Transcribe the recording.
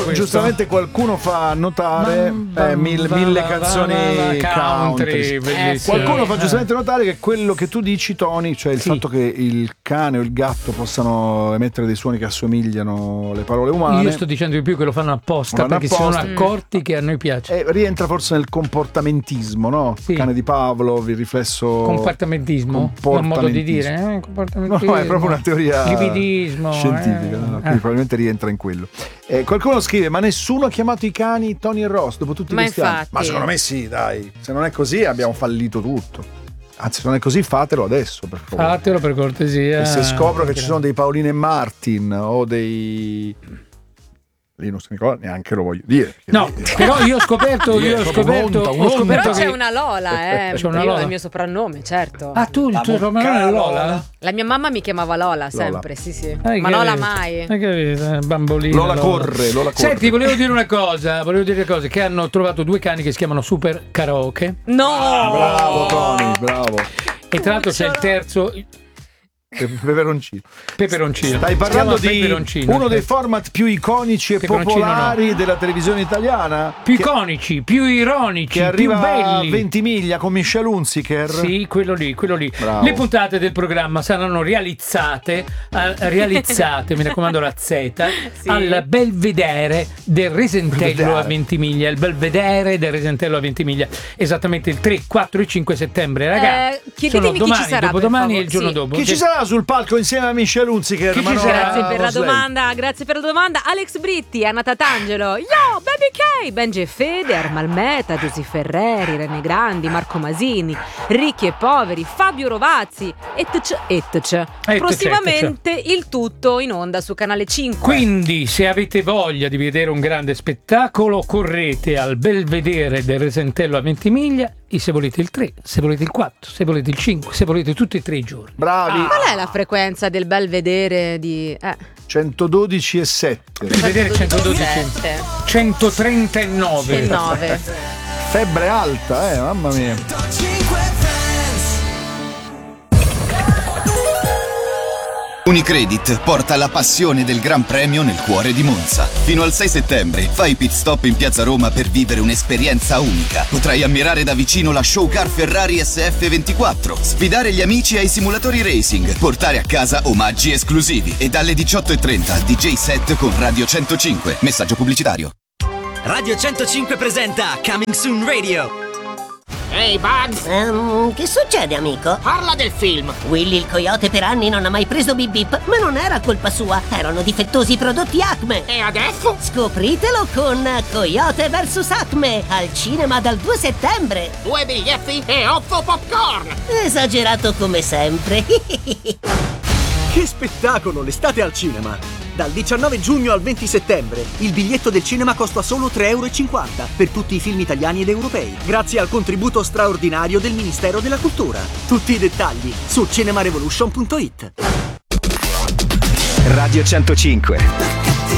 giustamente qualcuno fa notare mille canzoni country. Qualcuno fa giustamente notare che quello che tu dici, Tony, cioè il fatto che il cane o il gatto possano emettere dei suoni che assomigliano alle parole umane. Io sto dicendo di più che lo fanno apposta perché si sono accorti che a noi piace. Rientra forse nel comportamentismo, no? Sì. Cane di Pavlov, il riflesso. Comportamentismo? È un modo di dire, comportamentismo. No, è proprio una teoria libidismo, scientifica, no? Quindi probabilmente rientra in quello. Qualcuno scrive: ma nessuno ha chiamato i cani Tony e Ross dopo tutti questi anni? Ma secondo me sì, dai. Se non è così abbiamo fallito tutto. Anzi, se non è così, fatelo adesso, per favore. Fatelo per cortesia. E se scopro che ci sono dei Pauline e Martin o dei Linus Nicola, neanche lo voglio dire. No, però io ho scoperto. Però c'è una Lola, C'è una Lola. È il mio soprannome, certo. Ah, tu il tuo soprannome è Lola? La mia mamma mi chiamava Lola sempre, sì. Hai ma Lola mai. Hai capito? Bambolina. Lola corre. Senti, volevo dire una cosa, che hanno trovato due cani che si chiamano Super Karaoke. No! Bravo Tony, bravo. E tra l'altro c'è il terzo. Peperoncino. Stai parlando di uno dei format più iconici e popolari della televisione italiana, più iconici, più ironici, che arriva più belli. a Ventimiglia con Michelle Hunziker. Sì, quello lì. Bravo. Le puntate del programma saranno realizzate, mi raccomando la Z, al Belvedere del Resentello a Ventimiglia. Il Belvedere del Resentello a Ventimiglia, esattamente il 3, 4 e 5 settembre, ragazzi. Chiedetemi domani, chi ci sarà, dopodomani e il giorno dopo. Chi ci sarà sul palco insieme a Michelle Hunziker? Grazie per la domanda. Alex Britti, Anna Tatangelo, Baby K, Benji e Fede, Armal Meta, Giusy Ferreri, Rene Grandi, Marco Masini, Ricchi e Poveri, Fabio Rovazzi, etc. Prossimamente il tutto in onda su Canale 5. Quindi se avete voglia di vedere un grande spettacolo, correte al Belvedere del Resentello a Ventimiglia. E se volete il 3, se volete il 4, se volete il 5, se volete tutti e 3 i giorni. Bravi. Qual è la frequenza del Belvedere di 112,7. Belvedere 139. Febbre alta, mamma mia. Unicredit porta la passione del Gran Premio nel cuore di Monza. Fino al 6 settembre fai pit stop in Piazza Roma per vivere un'esperienza unica. Potrai ammirare da vicino la show car Ferrari SF24, sfidare gli amici ai simulatori racing, portare a casa omaggi esclusivi e dalle 18:30 DJ set con Radio 105. Messaggio pubblicitario. Radio 105 presenta Coming Soon Radio. Ehi, Bugs! Che succede, amico? Parla del film! Willy il coyote per anni non ha mai preso Bip Bip, ma non era colpa sua, erano difettosi i prodotti Acme. E adesso? Scopritelo con Coyote vs Acme, al cinema dal 2 settembre. 2 biglietti e 8 popcorn! Esagerato come sempre. Che spettacolo, l'estate al cinema! Dal 19 giugno al 20 settembre il biglietto del cinema costa solo €3,50 per tutti i film italiani ed europei, grazie al contributo straordinario del Ministero della Cultura. Tutti i dettagli su cinemarevolution.it. Radio 105.